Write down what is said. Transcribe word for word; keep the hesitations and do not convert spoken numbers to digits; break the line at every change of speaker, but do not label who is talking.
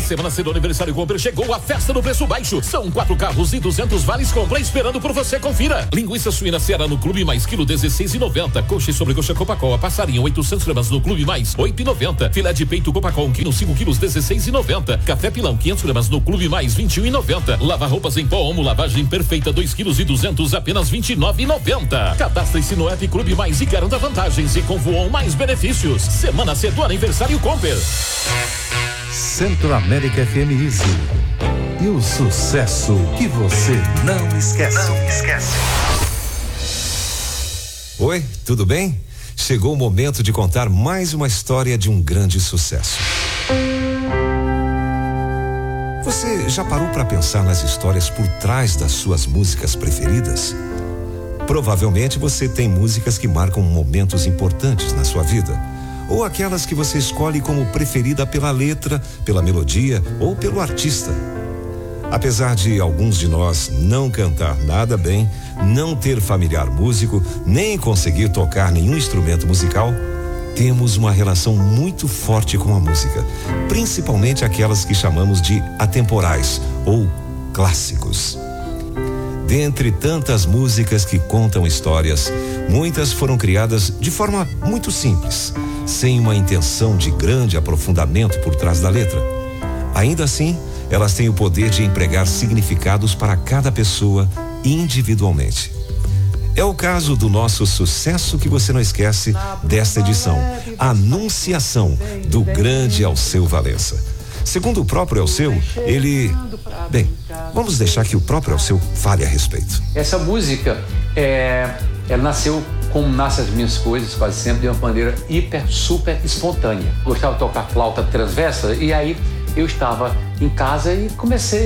Semana C do Aniversário Compre chegou a festa do preço baixo. São quatro carros e duzentos vales compra esperando por você. Confira. Linguiça suína Ceará no Clube Mais, quilo dezesseis e noventa. Coxa e sobrecoxa Copacol, passarinho oitocentos gramas no Clube Mais, oito e noventa. Filé de peito Copacol, quilo cinco quilos, dezesseis e noventa. Café Pilão, quinhentos gramas no Clube Mais, vinte e um e noventa. Lava roupas em pó Omo, lavagem perfeita, dois quilos e duzentos, apenas vinte e nove e noventa. Cadastre-se no app Clube Mais e garanta vantagens e com Voon mais benefícios. Semana C do Aniversário Compre.
Centro América F M Easy. E o sucesso que você não esquece. Não esquece.
Oi, tudo bem? Chegou o momento de contar mais uma história de um grande sucesso. Você já parou para pensar nas histórias por trás das suas músicas preferidas? Provavelmente você tem músicas que marcam momentos importantes na sua vida, ou aquelas que você escolhe como preferida pela letra, pela melodia ou pelo artista. Apesar de alguns de nós não cantar nada bem, não ter familiar músico, nem conseguir tocar nenhum instrumento musical, temos uma relação muito forte com a música, principalmente aquelas que chamamos de atemporais ou clássicos. Dentre tantas músicas que contam histórias, muitas foram criadas de forma muito simples, sem uma intenção de grande aprofundamento por trás da letra. Ainda assim, elas têm o poder de empregar significados para cada pessoa individualmente. É o caso do nosso sucesso que você não esquece desta edição, Anunciação, do grande Alceu Valença. Segundo o próprio Alceu, ele... Bem, vamos deixar que o próprio Alceu fale a respeito.
Essa música, é, ela nasceu como nascem as minhas coisas, quase sempre, de uma maneira hiper, super espontânea. Gostava de tocar flauta transversa e aí eu estava em casa e comecei